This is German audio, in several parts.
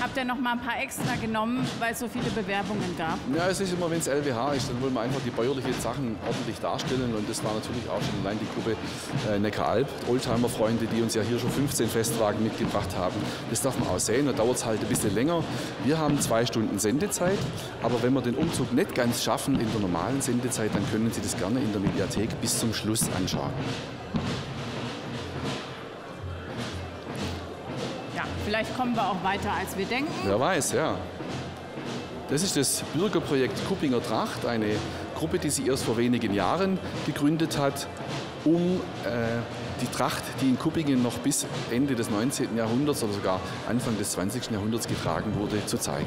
habt ihr noch mal ein paar extra genommen, weil es so viele Bewerbungen gab? Ja, es ist immer, wenn es LWH ist, dann wollen wir einfach die bäuerlichen Sachen ordentlich darstellen. Und das war natürlich auch schon allein die Gruppe Neckaralb, Oldtimer-Freunde, die uns ja hier schon 15 Festwagen mitgebracht haben. Das darf man auch sehen, da dauert es halt ein bisschen länger. Wir haben 2 Stunden Sendezeit, aber wenn wir den Umzug nicht ganz schaffen in der normalen Sendezeit, dann können Sie das gerne in der Mediathek bis zum Schluss anschauen. Ja, vielleicht kommen wir auch weiter, als wir denken. Wer weiß, ja. Das ist das Bürgerprojekt Kuppinger Tracht, eine Gruppe, die sie erst vor wenigen Jahren gegründet hat, um die Tracht, die in Kuppingen noch bis Ende des 19. Jahrhunderts oder sogar Anfang des 20. Jahrhunderts getragen wurde, zu zeigen.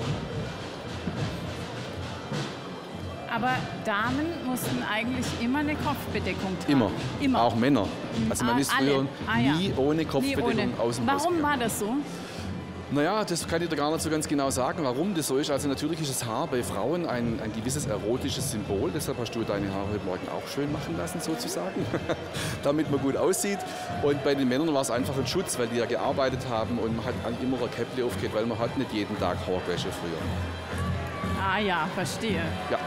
Aber Damen mussten eigentlich immer eine Kopfbedeckung tragen. Immer. Immer. Auch Männer. Also man ist früher nie ohne Kopfbedeckung nie ohne. aus dem Haus Warum gegangen. war das so? Naja, das kann ich dir gar nicht so ganz genau sagen, warum das so ist. Also natürlich ist das Haar bei Frauen ein gewisses erotisches Symbol. Deshalb hast du deine Haare heute Morgen auch schön machen lassen, sozusagen, damit man gut aussieht. Und bei den Männern war es einfach ein Schutz, weil die ja gearbeitet haben und man hat immer ein Käppli aufgeht, weil man hat nicht jeden Tag Haarwäsche früher. Ah ja, verstehe. Ja.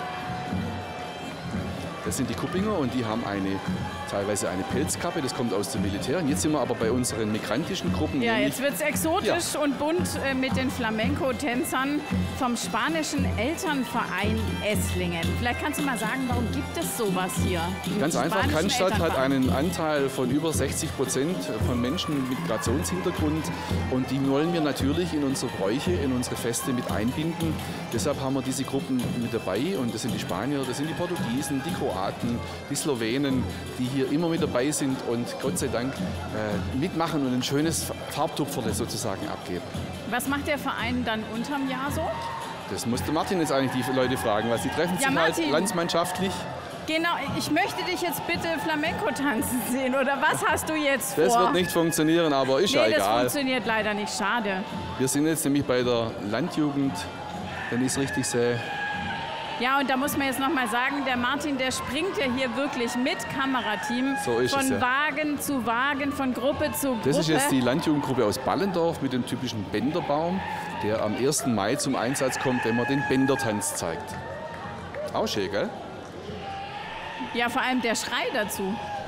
Das sind die Kuppinger und die haben teilweise eine Pelzkappe, das kommt aus dem Militär. Und jetzt sind wir aber bei unseren migrantischen Gruppen. Ja, jetzt wird es exotisch und bunt mit den Flamenco-Tänzern vom spanischen Elternverein Esslingen. Vielleicht kannst du mal sagen, warum gibt es sowas hier? Ganz einfach, Cannstatt hat einen Anteil von über 60% von Menschen mit Migrationshintergrund und die wollen wir natürlich in unsere Bräuche, in unsere Feste mit einbinden. Deshalb haben wir diese Gruppen mit dabei und das sind die Spanier, das sind die Portugiesen, die Kroaten, die Slowenen, die hier immer mit dabei sind und Gott sei Dank mitmachen und ein schönes Farbtupferle sozusagen abgeben. Was macht der Verein dann unterm Jahr so? Das musste Martin jetzt eigentlich die Leute fragen, weil sie treffen sich halt landsmannschaftlich. Genau, ich möchte dich jetzt bitte Flamenco tanzen sehen, oder was hast du jetzt vor? Das wird nicht funktionieren, aber ist ja egal. Das funktioniert leider nicht, schade. Wir sind jetzt nämlich bei der Landjugend, wenn ich es richtig sehe. Ja, und da muss man jetzt noch mal sagen, der Martin, der springt ja hier wirklich mit Kamerateam von Wagen zu Wagen, von Gruppe zu Gruppe. Das ist jetzt die Landjugendgruppe aus Ballendorf mit dem typischen Bänderbaum, der am 1. Mai zum Einsatz kommt, wenn man den Bändertanz zeigt. Auch schön, gell? Ja, vor allem der Schrei dazu.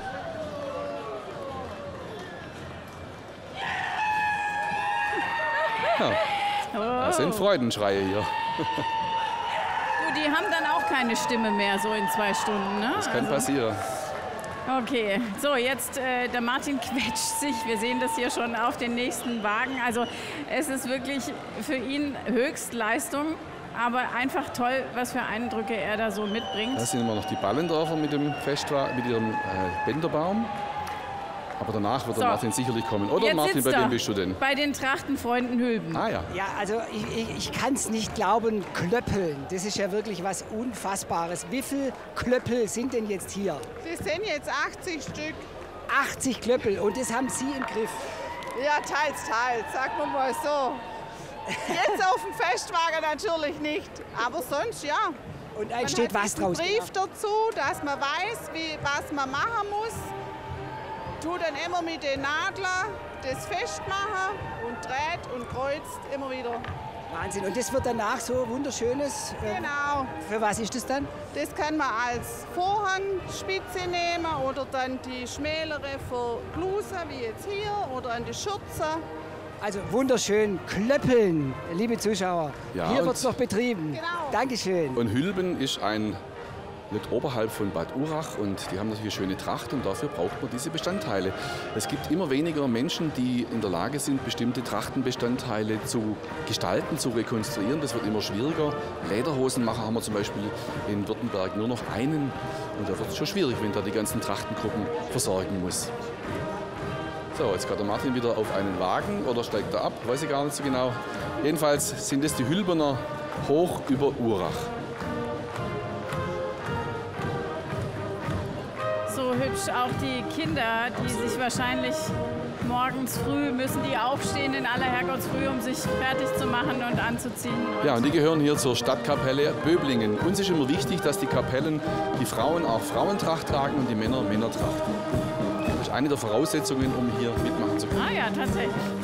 Ja, das sind Freudenschreie hier. Die haben dann auch keine Stimme mehr so in 2 Stunden, ne? Das kann passieren. Okay, so jetzt der Martin quetscht sich. Wir sehen das hier schon auf den nächsten Wagen. Also es ist wirklich für ihn Höchstleistung, aber einfach toll, was für Eindrücke er da so mitbringt. Da sind immer noch die Ballendorfer mit ihrem Bänderbaum. Aber danach wird der Martin sicherlich kommen. Oder Martin, bei wem bist du denn? Bei den Trachtenfreunden Hülben. Ah ja. Ja, also ich kann es nicht glauben, Klöppeln, das ist ja wirklich was Unfassbares. Wie viele Klöppel sind denn jetzt hier? Das sind jetzt 80 Stück. 80 Klöppel und das haben Sie im Griff? Ja, teils, sagen wir mal so. Jetzt auf dem Festwagen natürlich nicht, aber sonst ja. Und da steht was draus? Ein Brief dazu, dass man weiß, was man machen muss. Tu dann immer mit den Nadler das festmachen und dreht und kreuzt immer wieder. Wahnsinn. Und das wird danach so wunderschönes. Genau. Für was ist das dann? Das kann man als Vorhangspitze nehmen oder dann die schmälere für Bluse, wie jetzt hier, oder an die Schürze. Also wunderschön Klöppeln, liebe Zuschauer. Ja, hier wird es noch betrieben. Genau. Dankeschön. Und Hülben ist nicht oberhalb von Bad Urach und die haben natürlich eine schöne Tracht und dafür braucht man diese Bestandteile. Es gibt immer weniger Menschen, die in der Lage sind, bestimmte Trachtenbestandteile zu gestalten, zu rekonstruieren. Das wird immer schwieriger. Lederhosenmacher haben wir zum Beispiel in Württemberg nur noch einen und da wird es schon schwierig, wenn da die ganzen Trachtengruppen versorgen muss. So, jetzt geht der Martin wieder auf einen Wagen oder steigt er ab, weiß ich gar nicht so genau. Jedenfalls sind es die Hülbener hoch über Urach. So hübsch auch die Kinder, die sich wahrscheinlich morgens früh müssen die aufstehen in aller Herrgottsfrüh, um sich fertig zu machen und anzuziehen. Ja, und die gehören hier zur Stadtkapelle Böblingen. Uns ist immer wichtig, dass die Kapellen, die Frauen auch Frauentracht tragen und die Männer Männertracht. Das ist eine der Voraussetzungen, um hier mitmachen zu können. Ah ja, tatsächlich.